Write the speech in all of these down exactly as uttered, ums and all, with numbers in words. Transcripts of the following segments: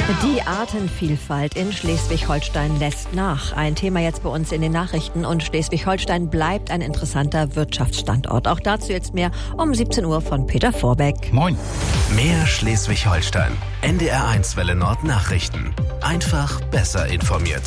Die Artenvielfalt in Schleswig-Holstein lässt nach. Ein Thema jetzt bei uns in den Nachrichten. Und Schleswig-Holstein bleibt ein interessanter Wirtschaftsstandort. Auch dazu jetzt mehr um siebzehn Uhr von Peter Vorbeck. Moin. Mehr Schleswig-Holstein. N D R eins Welle Nord Nachrichten. Einfach besser informiert.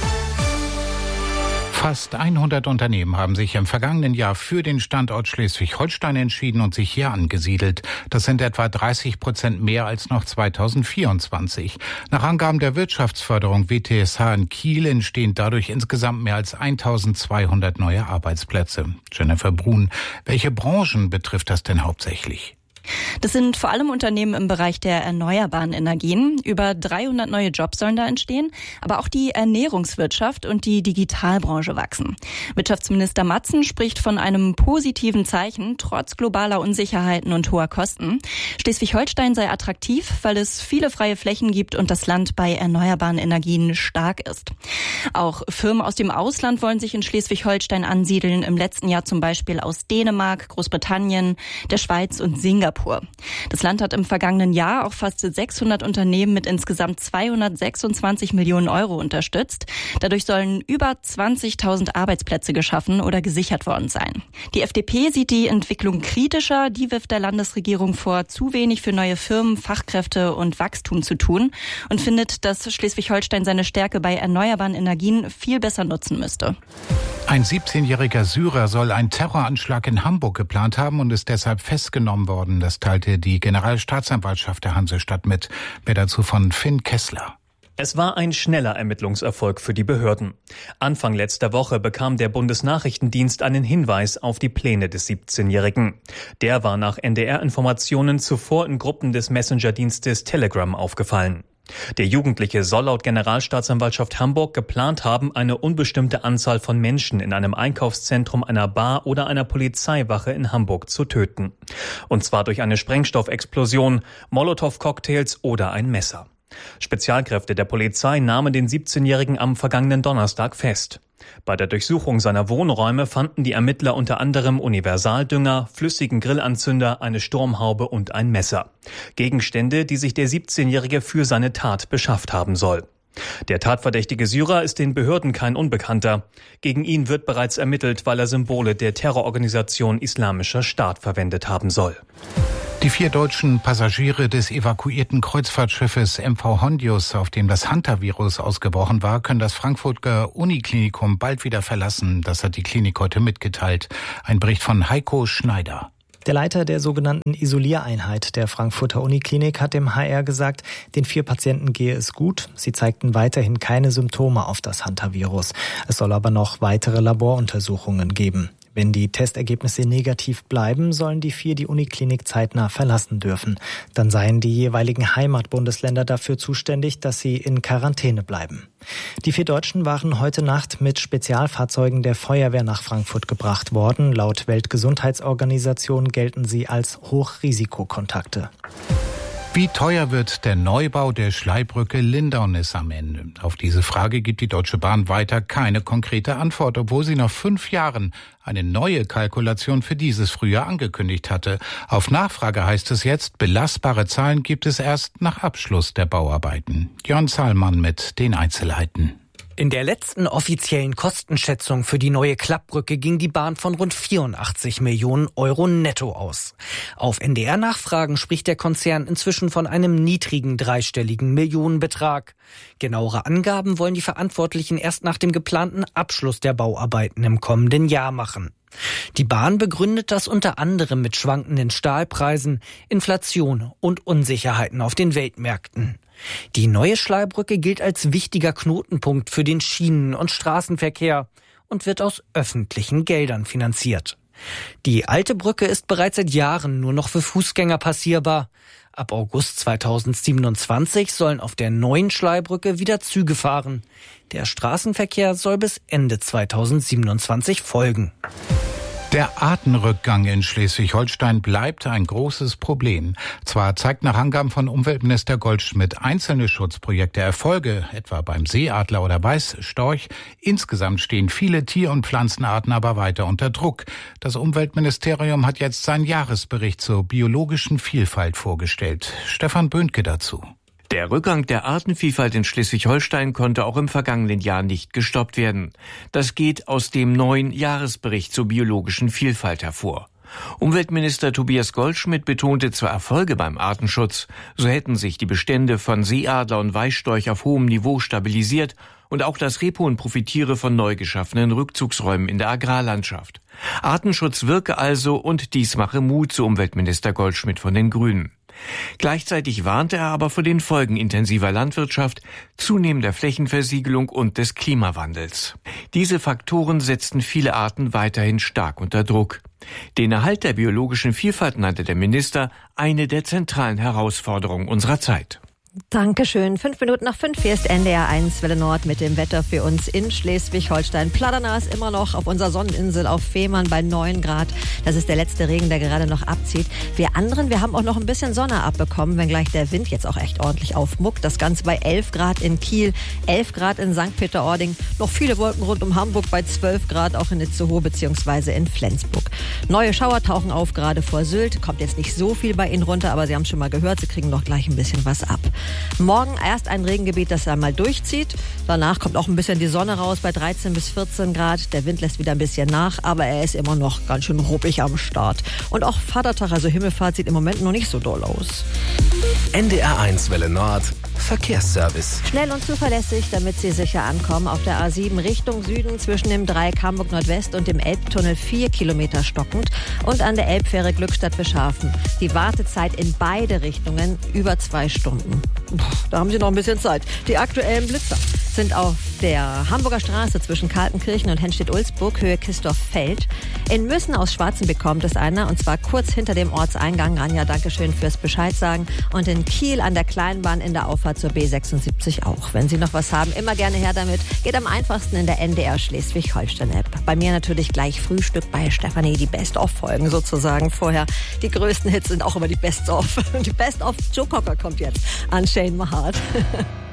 Fast hundert Unternehmen haben sich im vergangenen Jahr für den Standort Schleswig-Holstein entschieden und sich hier angesiedelt. Das sind etwa dreißig Prozent mehr als noch zweitausendvierundzwanzig. Nach Angaben der Wirtschaftsförderung W T S H in Kiel entstehen dadurch insgesamt mehr als eintausendzweihundert neue Arbeitsplätze. Jennifer Brun, welche Branchen betrifft das denn hauptsächlich? Das sind vor allem Unternehmen im Bereich der erneuerbaren Energien. Über dreihundert neue Jobs sollen da entstehen. Aber auch die Ernährungswirtschaft und die Digitalbranche wachsen. Wirtschaftsminister Matzen spricht von einem positiven Zeichen, trotz globaler Unsicherheiten und hoher Kosten. Schleswig-Holstein sei attraktiv, weil es viele freie Flächen gibt und das Land bei erneuerbaren Energien stark ist. Auch Firmen aus dem Ausland wollen sich in Schleswig-Holstein ansiedeln. Im letzten Jahr zum Beispiel aus Dänemark, Großbritannien, der Schweiz und Singapur. Das Land hat im vergangenen Jahr auch fast sechshundert Unternehmen mit insgesamt zweihundertsechsundzwanzig Millionen Euro unterstützt. Dadurch sollen über zwanzigtausend Arbeitsplätze geschaffen oder gesichert worden sein. Die F D P sieht die Entwicklung kritischer. Die wirft der Landesregierung vor, zu wenig für neue Firmen, Fachkräfte und Wachstum zu tun und findet, dass Schleswig-Holstein seine Stärke bei erneuerbaren Energien viel besser nutzen müsste. Ein siebzehnjähriger Syrer soll einen Terroranschlag in Hamburg geplant haben und ist deshalb festgenommen worden. Das teilte die Generalstaatsanwaltschaft der Hansestadt mit. Mehr dazu von Finn Kessler. Es war ein schneller Ermittlungserfolg für die Behörden. Anfang letzter Woche bekam der Bundesnachrichtendienst einen Hinweis auf die Pläne des siebzehnjährigen. Der war nach N D R-Informationen zuvor in Gruppen des Messenger-Dienstes Telegram aufgefallen. Der Jugendliche soll laut Generalstaatsanwaltschaft Hamburg geplant haben, eine unbestimmte Anzahl von Menschen in einem Einkaufszentrum, einer Bar oder einer Polizeiwache in Hamburg zu töten. Und zwar durch eine Sprengstoffexplosion, Molotow-Cocktails oder ein Messer. Spezialkräfte der Polizei nahmen den siebzehnjährigen am vergangenen Donnerstag fest. Bei der Durchsuchung seiner Wohnräume fanden die Ermittler unter anderem Universaldünger, flüssigen Grillanzünder, eine Sturmhaube und ein Messer. Gegenstände, die sich der siebzehnjährige für seine Tat beschafft haben soll. Der tatverdächtige Syrer ist den Behörden kein Unbekannter. Gegen ihn wird bereits ermittelt, weil er Symbole der Terrororganisation Islamischer Staat verwendet haben soll. Die vier deutschen Passagiere des evakuierten Kreuzfahrtschiffes M V Hondius, auf dem das Hantavirus ausgebrochen war, können das Frankfurter Uniklinikum bald wieder verlassen. Das hat die Klinik heute mitgeteilt. Ein Bericht von Heiko Schneider. Der Leiter der sogenannten Isoliereinheit der Frankfurter Uniklinik hat dem H R gesagt, den vier Patienten gehe es gut. Sie zeigten weiterhin keine Symptome auf das Hantavirus. Es soll aber noch weitere Laboruntersuchungen geben. Wenn die Testergebnisse negativ bleiben, sollen die vier die Uniklinik zeitnah verlassen dürfen. Dann seien die jeweiligen Heimatbundesländer dafür zuständig, dass sie in Quarantäne bleiben. Die vier Deutschen waren heute Nacht mit Spezialfahrzeugen der Feuerwehr nach Frankfurt gebracht worden. Laut Weltgesundheitsorganisation gelten sie als Hochrisikokontakte. Wie teuer wird der Neubau der Schleybrücke Lindaunis am Ende? Auf diese Frage gibt die Deutsche Bahn weiter keine konkrete Antwort, obwohl sie nach fünf Jahren eine neue Kalkulation für dieses Frühjahr angekündigt hatte. Auf Nachfrage heißt es jetzt, belastbare Zahlen gibt es erst nach Abschluss der Bauarbeiten. Jörn Zahlmann mit den Einzelheiten. In der letzten offiziellen Kostenschätzung für die neue Klappbrücke ging die Bahn von rund vierundachtzig Millionen Euro netto aus. Auf N D R-Nachfragen spricht der Konzern inzwischen von einem niedrigen dreistelligen Millionenbetrag. Genauere Angaben wollen die Verantwortlichen erst nach dem geplanten Abschluss der Bauarbeiten im kommenden Jahr machen. Die Bahn begründet das unter anderem mit schwankenden Stahlpreisen, Inflation und Unsicherheiten auf den Weltmärkten. Die neue Schleybrücke gilt als wichtiger Knotenpunkt für den Schienen- und Straßenverkehr und wird aus öffentlichen Geldern finanziert. Die alte Brücke ist bereits seit Jahren nur noch für Fußgänger passierbar. Ab August zweitausendsiebenundzwanzig sollen auf der neuen Schleybrücke wieder Züge fahren. Der Straßenverkehr soll bis Ende zweitausendsiebenundzwanzig folgen. Der Artenrückgang in Schleswig-Holstein bleibt ein großes Problem. Zwar zeigt nach Angaben von Umweltminister Goldschmidt einzelne Schutzprojekte Erfolge, etwa beim Seeadler oder Weißstorch. Insgesamt stehen viele Tier- und Pflanzenarten aber weiter unter Druck. Das Umweltministerium hat jetzt seinen Jahresbericht zur biologischen Vielfalt vorgestellt. Stefan Böhnke dazu. Der Rückgang der Artenvielfalt in Schleswig-Holstein konnte auch im vergangenen Jahr nicht gestoppt werden. Das geht aus dem neuen Jahresbericht zur biologischen Vielfalt hervor. Umweltminister Tobias Goldschmidt betonte zwar Erfolge beim Artenschutz, so hätten sich die Bestände von Seeadler und Weißstorch auf hohem Niveau stabilisiert und auch das Rebhuhn profitiere von neu geschaffenen Rückzugsräumen in der Agrarlandschaft. Artenschutz wirke also und dies mache Mut, so Umweltminister Goldschmidt von den Grünen. Gleichzeitig warnte er aber vor den Folgen intensiver Landwirtschaft, zunehmender Flächenversiegelung und des Klimawandels. Diese Faktoren setzten viele Arten weiterhin stark unter Druck. Den Erhalt der biologischen Vielfalt nannte der Minister eine der zentralen Herausforderungen unserer Zeit. Dankeschön. Fünf Minuten nach fünf. Hier ist N D R eins Welle Nord mit dem Wetter für uns in Schleswig-Holstein. Pladernass immer noch auf unserer Sonneninsel auf Fehmarn bei neun Grad. Das ist der letzte Regen, der gerade noch abzieht. Wir anderen, wir haben auch noch ein bisschen Sonne abbekommen, wenngleich der Wind jetzt auch echt ordentlich aufmuckt. Das Ganze bei elf Grad in Kiel, elf Grad in Sankt Peter-Ording. Noch viele Wolken rund um Hamburg bei zwölf Grad, auch in Itzehoe bzw. in Flensburg. Neue Schauer tauchen auf, gerade vor Sylt. Kommt jetzt nicht so viel bei Ihnen runter, aber Sie haben schon mal gehört, Sie kriegen noch gleich ein bisschen was ab. Morgen erst ein Regengebiet, das einmal durchzieht. Danach kommt auch ein bisschen die Sonne raus bei dreizehn bis vierzehn Grad. Der Wind lässt wieder ein bisschen nach, aber er ist immer noch ganz schön ruppig am Start. Und auch Vatertag, also Himmelfahrt, sieht im Moment noch nicht so doll aus. N D R eins Welle Nord Verkehrsservice. Schnell und zuverlässig, damit Sie sicher ankommen. Auf der A sieben Richtung Süden zwischen dem Dreieck Hamburg Nordwest und dem Elbtunnel vier Kilometer stockend und an der Elbfähre Glückstadt-Wischhafen. Die Wartezeit in beide Richtungen über zwei Stunden. Puh, da haben Sie noch ein bisschen Zeit. Die aktuellen Blitzer sind auf der Hamburger Straße zwischen Kaltenkirchen und Henstedt-Ulzburg, Höhe Kistorf-Feld. In Müssen aus Schwarzenbeck kommt es einer, und zwar kurz hinter dem Ortseingang. Ranja, Dankeschön fürs Bescheid sagen. Und in Kiel an der Kleinbahn in der Auffahrt zur B sechsundsiebzig auch. Wenn Sie noch was haben, immer gerne her damit. Geht am einfachsten in der N D R Schleswig-Holstein-App. Bei mir natürlich gleich Frühstück bei Stefanie, die Best-of-Folgen sozusagen. Vorher die größten Hits sind auch immer die Best-of. Die Best-of Joe Cocker kommt jetzt an Shane Mahat.